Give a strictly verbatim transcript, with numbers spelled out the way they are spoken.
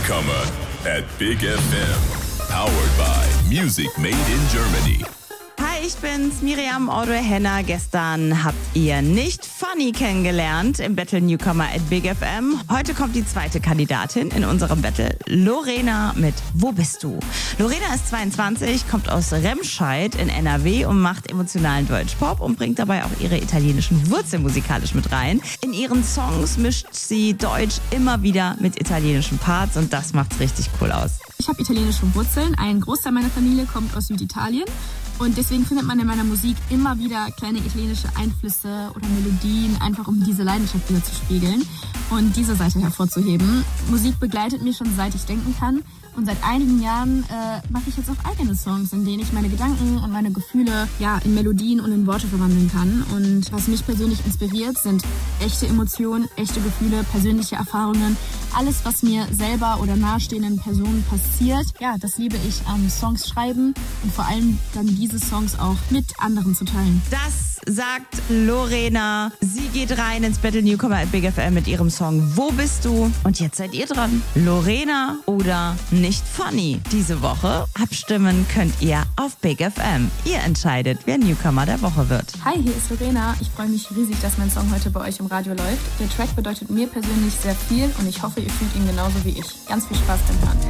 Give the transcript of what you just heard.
Newcomer at Big F M. Powered by Music Made in Germany. Hi, ich bin's, Miriam Audrey-Henner. Gestern habt ihr nicht Funny kennengelernt im Battle Newcomer at Big F M. Heute kommt die zweite Kandidatin in unserem Battle, Lorena mit Wo bist du? Lorena ist zweiundzwanzig, kommt aus Remscheid in N R W und macht emotionalen Deutschpop und bringt dabei auch ihre italienischen Wurzeln musikalisch mit rein. In ihren Songs mischt sie Deutsch immer wieder mit italienischen Parts und das macht's richtig cool aus. Ich habe italienische Wurzeln. Ein Großteil meiner Familie kommt aus Süditalien. Und deswegen findet man in meiner Musik immer wieder kleine italienische Einflüsse oder Melodien, einfach um diese Leidenschaft wieder zu spiegeln und diese Seite hervorzuheben. Musik begleitet mich schon seit ich denken kann. Und seit einigen Jahren äh, mache ich jetzt auch eigene Songs, in denen ich meine Gedanken und meine Gefühle ja in Melodien und in Worte verwandeln kann. Und was mich persönlich inspiriert, sind echte Emotionen, echte Gefühle, persönliche Erfahrungen. Alles, was mir selber oder nahestehenden Personen passiert, ja, das liebe ich am Songs schreiben und vor allem dann diese Songs auch mit anderen zu teilen. Das sagt Lorena. Sie geht rein ins Battle Newcomer at Big F M mit ihrem Song Wo bist du? Und jetzt seid ihr dran. Lorena oder nicht funny? Diese Woche abstimmen könnt ihr auf Big F M. Ihr entscheidet, wer Newcomer der Woche wird. Hi, hier ist Lorena. Ich freue mich riesig, dass mein Song heute bei euch im Radio läuft. Der Track bedeutet mir persönlich sehr viel und ich hoffe, ihr fühlt ihn genauso wie ich. Ganz viel Spaß beim Hören.